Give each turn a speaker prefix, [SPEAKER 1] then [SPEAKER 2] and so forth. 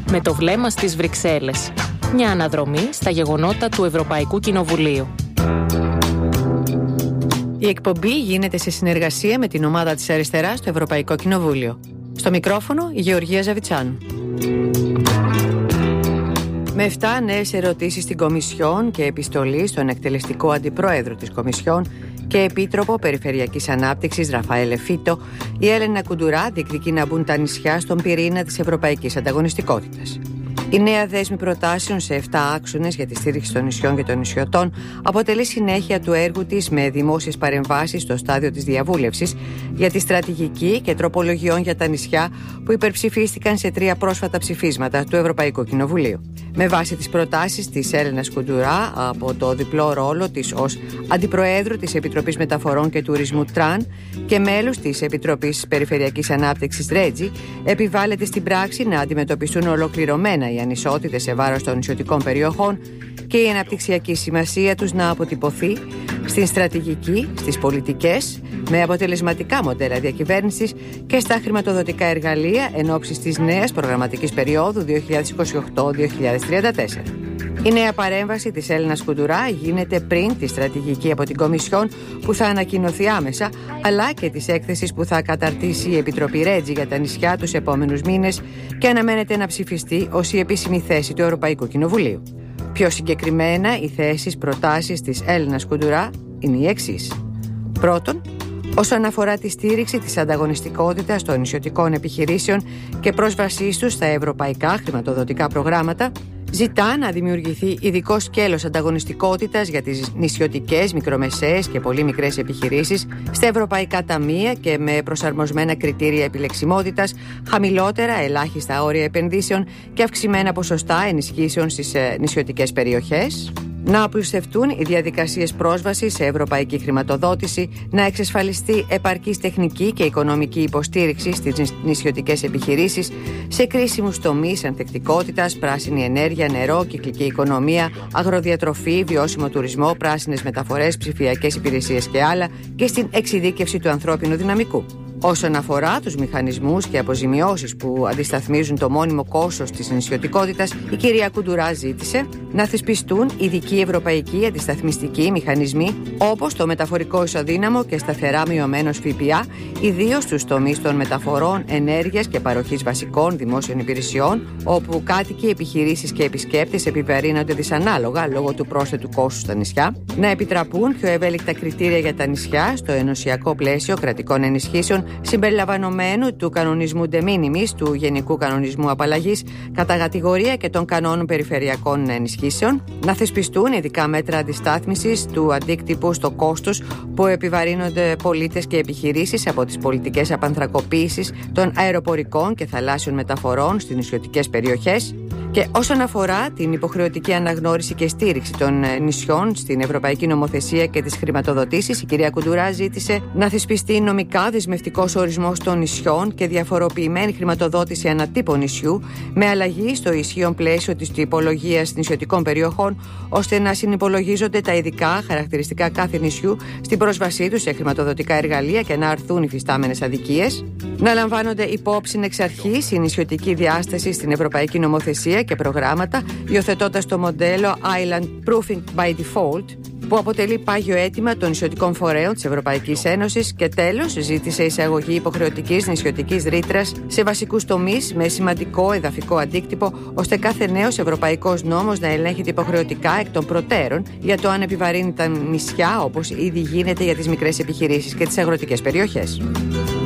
[SPEAKER 1] με το βλέμμα στις Βρυξέλλες. Μια αναδρομή στα γεγονότα του Ευρωπαϊκού Κοινοβουλίου.
[SPEAKER 2] Η εκπομπή γίνεται σε συνεργασία με την ομάδα της Αριστεράς στο Ευρωπαϊκό Κοινοβούλιο. Στο μικρόφωνο η Γεωργία Ζαβιτσάνου. Με 7 νέες ερωτήσεις στην Κομισιόν και επιστολή στον εκτελεστικό αντιπρόεδρο της Κομισιόν και επίτροπο Περιφερειακής Ανάπτυξης Ραφαέλε Φίτο, η Έλενα Κουντουρά διεκδικεί να μπουν τα νησιά στον πυρήνα της ευρωπαϊκής ανταγωνιστικότητας. Η νέα δέσμη προτάσεων σε 7 άξονες για τη στήριξη των νησιών και των νησιωτών αποτελεί συνέχεια του έργου της με δημόσιες παρεμβάσεις στο στάδιο της διαβούλευσης για τη στρατηγική και τροπολογιών για τα νησιά που υπερψηφίστηκαν σε 3 πρόσφατα ψηφίσματα του Ευρωπαϊκού Κοινοβουλίου. Με βάση τις προτάσεις της Έλενας Κουντουρά από το διπλό ρόλο της ως Αντιπροέδρου της Επιτροπής Μεταφορών και Τουρισμού ΤΡΑΝ και μέλους της Επιτροπής Περιφερειακής Ανάπτυξης ΡΕΤΖΙ, επιβάλλεται στην πράξη να αντιμετωπιστούν ολοκληρωμένα οι ανισότητες σε βάρος των νησιωτικών περιοχών και η αναπτυξιακή σημασία τους να αποτυπωθεί στην στρατηγική, στις πολιτικές, με αποτελεσματικά μοντέλα διακυβέρνησης και στα χρηματοδοτικά εργαλεία εν ώψη της νέας προγραμματικής περίοδου 2028-2034. Η νέα παρέμβαση της Έλενας Κουντουρά γίνεται πριν τη στρατηγική από την Κομισιόν που θα ανακοινωθεί άμεσα, αλλά και της έκθεσης που θα καταρτήσει η Επιτροπή Ρέτζι για τα νησιά τους επόμενους μήνες και αναμένεται να ψηφιστεί ως η επίσημη θέση του Ευρωπαϊκού Κοινοβουλίου. Πιο συγκεκριμένα, οι θέσεις προτάσεις της Έλενας Κουντουρά είναι οι εξής. Πρώτον, όσον αφορά τη στήριξη της ανταγωνιστικότητας των νησιωτικών επιχειρήσεων και πρόσβασής τους στα ευρωπαϊκά χρηματοδοτικά προγράμματα, ζητά να δημιουργηθεί ειδικό σκέλος ανταγωνιστικότητας για τις νησιωτικές, μικρομεσαίες και πολύ μικρές επιχειρήσεις στα ευρωπαϊκά ταμεία και με προσαρμοσμένα κριτήρια επιλεξιμότητας, χαμηλότερα ελάχιστα όρια επενδύσεων και αυξημένα ποσοστά ενισχύσεων στις νησιωτικές περιοχές. Να απλουστευτούν οι διαδικασίες πρόσβασης σε ευρωπαϊκή χρηματοδότηση, να εξασφαλιστεί επαρκής τεχνική και οικονομική υποστήριξη στις νησιωτικές επιχειρήσεις σε κρίσιμους τομείς ανθεκτικότητας, πράσινη ενέργεια, νερό, κυκλική οικονομία, αγροδιατροφή, βιώσιμο τουρισμό, πράσινες μεταφορές, ψηφιακές υπηρεσίες και άλλα, και στην εξειδίκευση του ανθρώπινου δυναμικού. Όσον αφορά τους μηχανισμούς και αποζημιώσεις που αντισταθμίζουν το μόνιμο κόστος της νησιωτικότητας, η κυρία Κουντουρά ζήτησε να θεσπιστούν ειδικοί ευρωπαϊκοί αντισταθμιστικοί μηχανισμοί, όπως το μεταφορικό ισοδύναμο και σταθερά μειωμένος ΦΠΑ, ιδίως στους τομείς των μεταφορών, ενέργειας και παροχής βασικών δημόσιων υπηρεσιών, όπου κάτοικοι, επιχειρήσεις και επισκέπτες επιβαρύνονται δυσανάλογα λόγω του πρόσθετου κόστους στα νησιά, να επιτραπούν πιο ευέλικτα κριτήρια για τα νησιά στο ενωσιακό πλαίσιο κρατικών ενισχύσεων, συμπεριλαμβανομένου του κανονισμού de minimis, του Γενικού Κανονισμού Απαλλαγής κατά κατηγορία και των κανόνων περιφερειακών ενισχύσεων, να θεσπιστούν ειδικά μέτρα αντιστάθμισης του αντίκτυπου στο κόστος που επιβαρύνονται πολίτες και επιχειρήσεις από τις πολιτικές απανθρακοποίησης των αεροπορικών και θαλάσσιων μεταφορών στις νησιωτικές περιοχές. Και όσον αφορά την υποχρεωτική αναγνώριση και στήριξη των νησιών στην Ευρωπαϊκή Νομοθεσία και τις χρηματοδοτήσεις, η κυρία Κουντουρά ζήτησε να θεσπιστεί νομικά δεσμευτικός ορισμός των νησιών και διαφοροποιημένη χρηματοδότηση ανατύπου νησιού, με αλλαγή στο ισχύον πλαίσιο της τυπολογίας νησιωτικών περιοχών, ώστε να συνυπολογίζονται τα ειδικά χαρακτηριστικά κάθε νησιού στην πρόσβασή τους σε χρηματοδοτικά εργαλεία και να αρθούν οι φυστάμενες αδικίες. Να λαμβάνονται υπόψη εξ αρχής η νησιωτική διάσταση στην Ευρωπαϊκή Νομοθεσία και προγράμματα, υιοθετώντας το μοντέλο Island Proofing by Default, που αποτελεί πάγιο αίτημα των νησιωτικών φορέων της Ευρωπαϊκής Ένωσης. Και τέλος, ζήτησε εισαγωγή υποχρεωτικής νησιωτικής ρήτρας σε βασικούς τομείς με σημαντικό εδαφικό αντίκτυπο, ώστε κάθε νέος ευρωπαϊκός νόμος να ελέγχεται υποχρεωτικά εκ των προτέρων για το αν επιβαρύνει τα νησιά, όπως ήδη γίνεται για τις μικρές επιχειρήσεις και τις αγροτικές περιοχές.